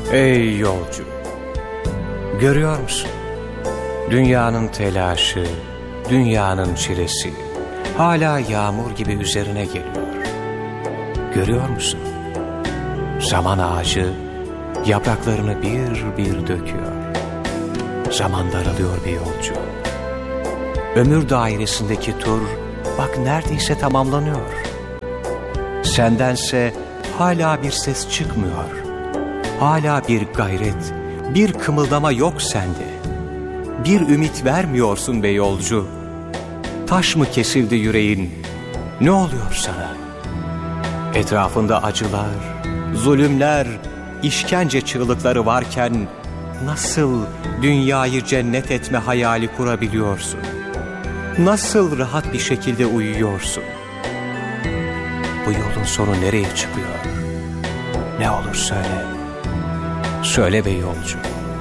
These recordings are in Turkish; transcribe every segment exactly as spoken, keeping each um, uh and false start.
Ey yolcu! Görüyor musun? Dünyanın telaşı, dünyanın çilesi hala yağmur gibi üzerine geliyor. Görüyor musun? Zaman ağacı yapraklarını bir bir döküyor. Zaman daralıyor be yolcu. Ömür dairesindeki tur bak neredeyse tamamlanıyor. Sendense hala bir ses çıkmıyor. Hala bir gayret, bir kımıldama yok sende. Bir ümit vermiyorsun be yolcu. Taş mı kesildi yüreğin? Ne oluyor sana? Etrafında acılar, zulümler, işkence çığlıkları varken nasıl dünyayı cennet etme hayali kurabiliyorsun? Nasıl rahat bir şekilde uyuyorsun? Bu yolun sonu nereye çıkıyor? Ne olur söyle. Söyle be yolcu.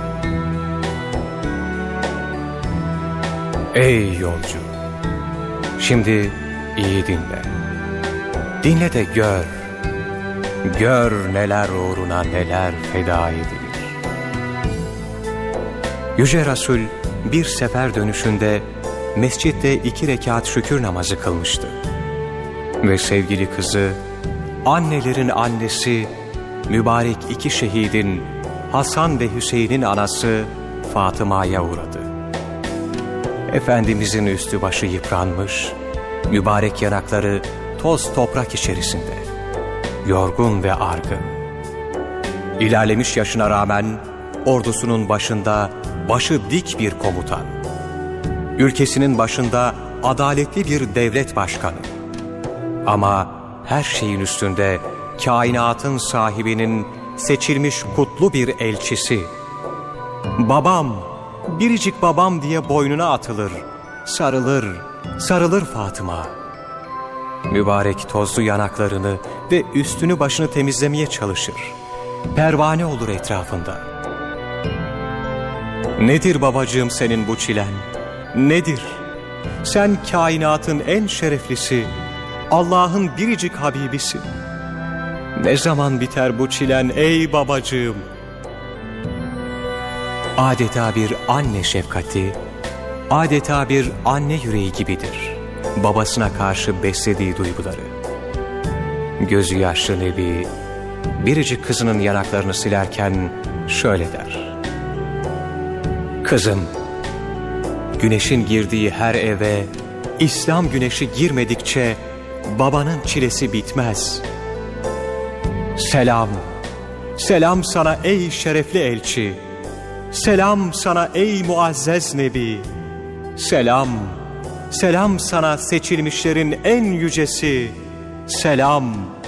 Ey yolcu! Şimdi iyi dinle. Dinle de gör. Gör neler uğruna neler feda edilir. Yüce Resul bir sefer dönüşünde mescitte iki rekat şükür namazı kılmıştı. Ve sevgili kızı, annelerin annesi, mübarek iki şehidin Hasan ve Hüseyin'in anası Fatıma'ya uğradı. Efendimizin üstü başı yıpranmış, mübarek yanakları toz toprak içerisinde, yorgun ve argın. İlerlemiş yaşına rağmen ordusunun başında başı dik bir komutan, ülkesinin başında adaletli bir devlet başkanı. Ama her şeyin üstünde kainatın sahibinin seçilmiş kutlu bir elçisi. Babam, biricik babam diye boynuna atılır, sarılır, sarılır Fatıma. Mübarek tozlu yanaklarını ve üstünü başını temizlemeye çalışır. Pervane olur etrafında. Nedir babacığım senin bu çilen? Nedir? Sen kainatın en şereflisi, Allah'ın biricik Habibisi. Ne zaman biter bu çilen ey babacığım? Adeta bir anne şefkati, adeta bir anne yüreği gibidir babasına karşı beslediği duyguları. Gözü yaşlı Nebi, biricik kızının yanaklarını silerken şöyle der: Kızım, güneşin girdiği her eve İslam güneşi girmedikçe babanın çilesi bitmez. Selam, selam sana ey şerefli elçi. Selam sana ey muazzez Nebi. Selam, selam sana seçilmişlerin en yücesi. Selam.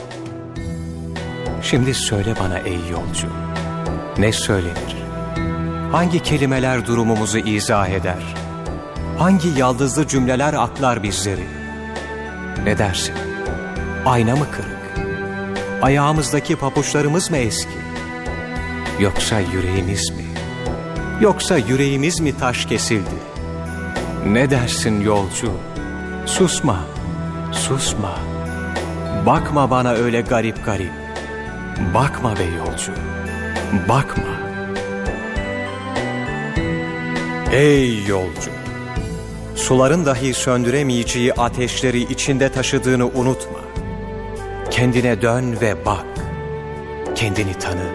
Şimdi söyle bana ey yolcu, ne söylenir? Hangi kelimeler durumumuzu izah eder? Hangi yaldızlı cümleler aklar bizleri? Ne dersin? Ayna mı kırık? Ayağımızdaki papuçlarımız mı eski? Yoksa yüreğimiz mi? Yoksa yüreğimiz mi taş kesildi? Ne dersin yolcu? Susma, susma. Bakma bana öyle garip garip. Bakma be yolcu, bakma. Ey yolcu! Suların dahi söndüremeyeceği ateşleri içinde taşıdığını unutma. Kendine dön ve bak. Kendini tanı.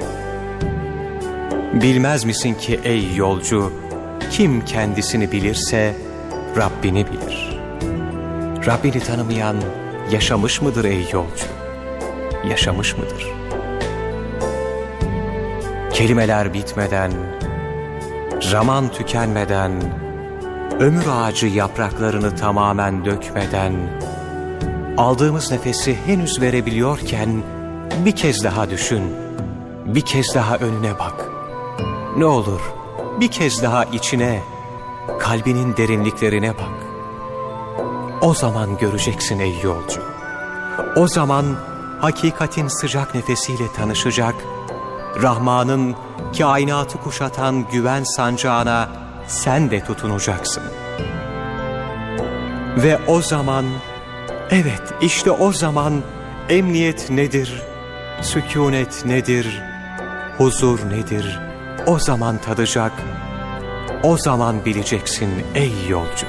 Bilmez misin ki ey yolcu, kim kendisini bilirse Rabbini bilir. Rabbini tanımayan yaşamış mıdır ey yolcu? Yaşamış mıdır? Kelimeler bitmeden, zaman tükenmeden, ömür ağacı yapraklarını tamamen dökmeden, aldığımız nefesi henüz verebiliyorken bir kez daha düşün, bir kez daha önüne bak. Ne olur bir kez daha içine, kalbinin derinliklerine bak. O zaman göreceksin ey yolcu. O zaman hakikatin sıcak nefesiyle tanışacak, Rahman'ın kainatı kuşatan güven sancağına sen de tutunacaksın. Ve o zaman, evet işte o zaman emniyet nedir, sükûnet nedir, huzur nedir o zaman tadacak, o zaman bileceksin ey yolcu.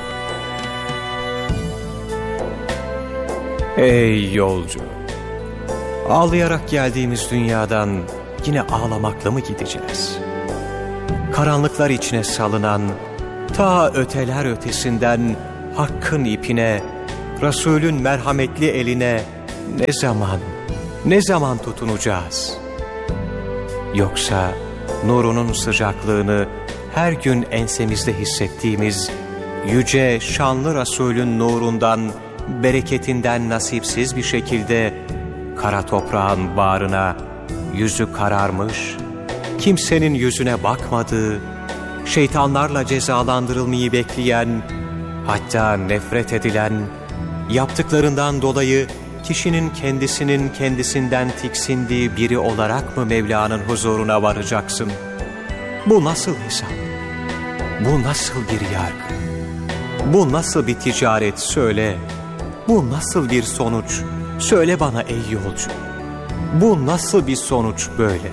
Ey yolcu! Ağlayarak geldiğimiz dünyadan yine ağlamakla mı gideceğiz? Karanlıklar içine salınan, ta öteler ötesinden Hakk'ın ipine, Resul'ün merhametli eline ne zaman, ne zaman tutunacağız? Yoksa nurunun sıcaklığını her gün ensemizde hissettiğimiz yüce, şanlı Resul'ün nurundan, bereketinden nasipsiz bir şekilde kara toprağın bağrına yüzü kararmış, kimsenin yüzüne bakmadığı, şeytanlarla cezalandırılmayı bekleyen, hatta nefret edilen, yaptıklarından dolayı kişinin kendisinin kendisinden tiksindiği biri olarak mı Mevla'nın huzuruna varacaksın? Bu nasıl hesap? Bu nasıl bir yargı? Bu nasıl bir ticaret söyle? Bu nasıl bir sonuç? Söyle bana ey yolcu. Bu nasıl bir sonuç böyle?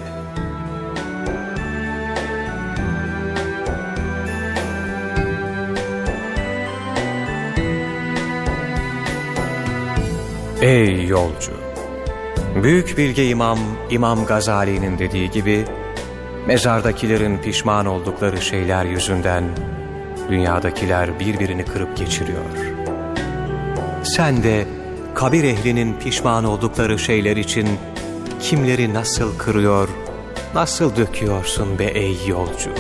Ey yolcu! Büyük bilge imam, İmam Gazali'nin dediği gibi, mezardakilerin pişman oldukları şeyler yüzünden dünyadakiler birbirini kırıp geçiriyor. Sen de kabir ehlinin pişman oldukları şeyler için kimleri nasıl kırıyor, nasıl döküyorsun be ey yolcu?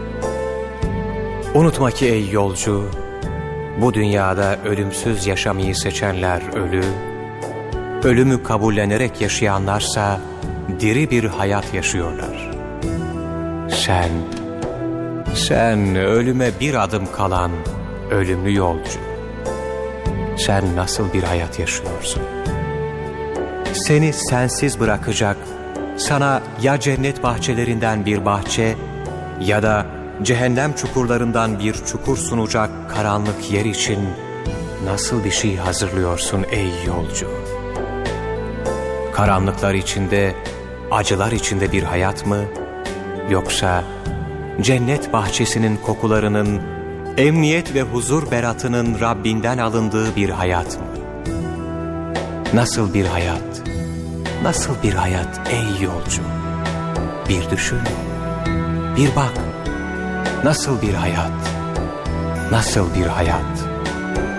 Unutma ki ey yolcu, bu dünyada ölümsüz yaşamayı seçenler ölü, ölümü kabullenerek yaşayanlarsa diri bir hayat yaşıyorlar. Sen, sen ölüme bir adım kalan ölümlü yolcu. Sen nasıl bir hayat yaşıyorsun? Seni sensiz bırakacak, sana ya cennet bahçelerinden bir bahçe ya da cehennem çukurlarından bir çukur sunacak karanlık yer için nasıl bir şey hazırlıyorsun ey yolcu? Karanlıklar içinde, acılar içinde bir hayat mı? Yoksa cennet bahçesinin kokularının, emniyet ve huzur beratının Rabbinden alındığı bir hayat mı? Nasıl bir hayat? Nasıl bir hayat ey yolcu? Bir düşün, bir bak. Nasıl bir hayat? Nasıl bir hayat?